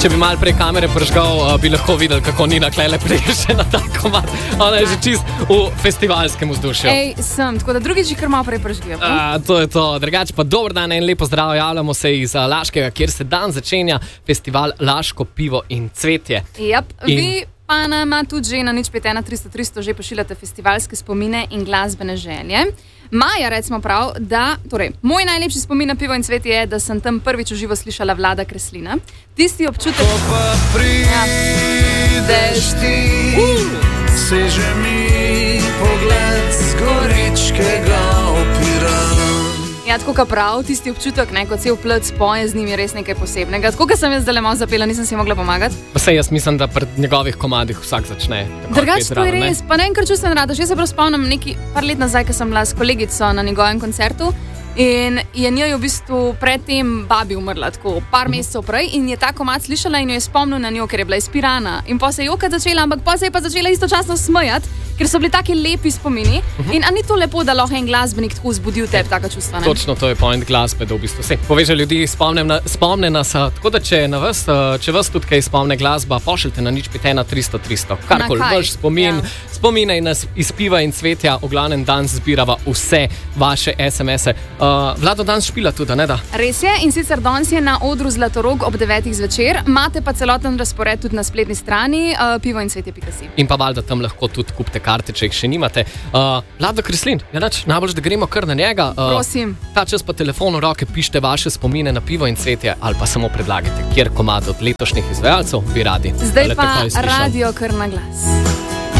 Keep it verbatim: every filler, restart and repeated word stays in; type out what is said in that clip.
Če bi malo prej kamere prižgal, bi lahko videli, kako Nina Klele priješe na ta komad. Ona je že čist v festivalskem vzdušju. Ej, sem, tako da drugič jih kar malo prej prižgijo. A, to je to. Drugače pa dober dan in lepo zdrav. Javljamo se iz Laškega, kjer se dan začenja festival Laško pivo in cvetje. Jep, in... vi pa nama tudi že na nič pet ena tristo tristo že pošiljate festivalske spomine in glasbene želje. Maja, recimo prav, da, torej, moj najlepši spomin na pivo in cvetje je, da sem tam prvič v živo slišala Vlada Kreslina. Tisti občutek... Ko pa prideš ti, seže mi pogled z goričkega opira. Ja, tako ka prav, tisti občutek, ne, ko cel plec poje z njimi, je res nekaj posebnega. Tako, ko sem jaz zdaj malo zapela, nisem si mogla pomagati. Pa sej, jaz mislim, da pred njegovih komadih vsak začne. Drugače to je res, pa ne vem, kar čustven rada. Jaz se prav spomnim neki par let nazaj, ko sem bila s kolegico na njegovem koncertu in je njoj v bistvu predtem babi umrla, tako par mesecev prej, in je ta komad slišala in jo je spomnil na njo, ker je bila iz Pirana. In pa se je jokati začela, ampak pa se je pa začela istočasno smejati, ker so bili taki lepi spomini. In a ni to lepo, da lahko en glasbenik tako vzbudi v tebi taka čustva, ne? Točno, to je point glasbe, da v bistvu se poveže ljudi, spomne, na, spomne nas. Tako da, če, na vas, če vas tudi kaj spomne glasba, pošljite na nič pet ena tristo tristo. Karkoli, vaš spomin, ja. Spominaj nas iz piva in cvetja, v glavnem danes zbirava vse vaše es em ese. Uh, Vlado danes špila tudi, ne da? Res je, in sicer danes je na odru Zlatorog ob devetih zvečer. Imate pa celoten razpored tudi na spletni strani uh, pivo in cvetje pika si. In pa valjda tam lahko tudi kupite karte, če jih še nimate. Uh, Vlado Kreslin, je nač, najbolj, da gremo kar na njega. Uh, Prosim. Ta čas pa telefon v roke, pišite vaše spomine na pivo in cvetje ali pa samo predlagajte, kjer komad od letošnjih izvajalcev bi radi. Zdaj pa radio kar na glas.